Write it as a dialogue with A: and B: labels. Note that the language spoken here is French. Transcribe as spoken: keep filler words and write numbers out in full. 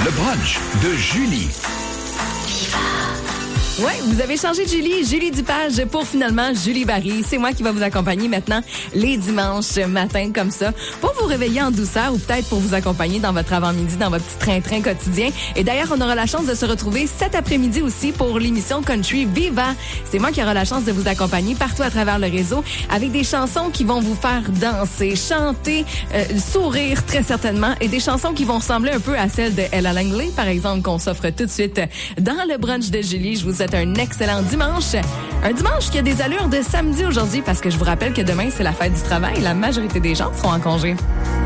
A: Le brunch de Julie.
B: Ouais, vous avez changé de Julie, Julie Dupage pour finalement Julie Barry. C'est moi qui va vous accompagner maintenant les dimanches matins comme ça pour vous réveiller en douceur ou peut-être pour vous accompagner dans votre avant-midi, dans votre petit train-train quotidien. Et d'ailleurs, on aura la chance de se retrouver cet après-midi aussi pour l'émission Country Viva. C'est moi qui aura la chance de vous accompagner partout à travers le réseau avec des chansons qui vont vous faire danser, chanter, euh, sourire très certainement et des chansons qui vont ressembler un peu à celles de Ella Langley, par exemple, qu'on s'offre tout de suite dans le brunch de Julie. Je vous souhaite un excellent dimanche. Un dimanche qui a des allures de samedi aujourd'hui parce que je vous rappelle que demain, c'est la fête du travail. La majorité des gens seront en congé.